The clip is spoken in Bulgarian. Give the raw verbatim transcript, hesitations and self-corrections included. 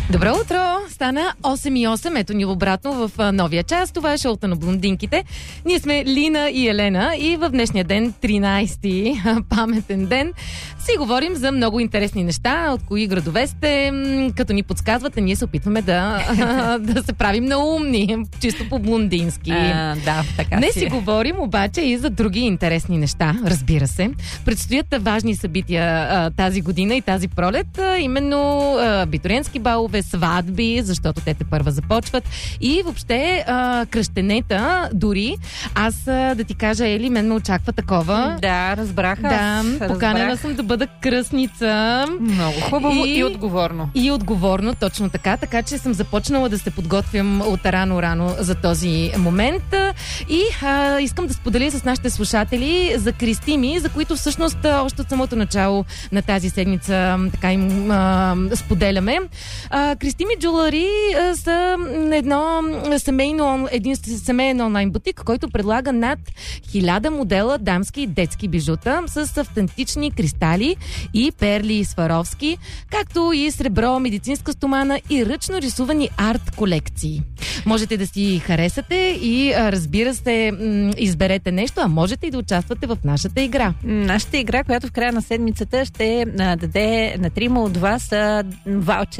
Добро утро! Стана осем и осем. Ето ни обратно в новия час. Това е шоуто на блондинките. Ние сме Лина и Елена и в днешния ден, тринайсети, паметен ден, си говорим за много интересни неща, от кои градове сте, като ни подсказвате, ние се опитваме да, да се правим наумни, чисто по-блондински. А, да, така Не си. си говорим обаче и за други интересни неща, разбира се. Предстоят важни събития а, тази година и тази пролет, а, именно а, абитуриентски балове, сватби, защото те те първа започват и въобще а, кръщенета, дори. Аз а, да ти кажа, Ели, мен ме очаква такова. Да, разбрах. Да, аз поканена разбрах. съм да бъда кръстница. Много хубаво и, И- и отговорно. И отговорно, точно така, така че съм започнала да се подготвям от рано-рано за този момент. И а, искам да споделя с нашите слушатели за Кристими, за които всъщност а, още от самото начало на тази седмица м, така им а, споделяме. А, Кристими Джулари а, са едно семейно, он- един семейен онлайн бутик, който предлага над хиляда модела дамски и детски бижута с автентични кристали и перли Сваровски, както и сребро, медицинска стомана и ръчно рисувани арт колекции. Можете да си харесате и а, разбира се, м, изберете нещо, а можете и да участвате в нашата игра. Нашата игра, която в края на седмицата ще а, даде на трима от вас а, ваучер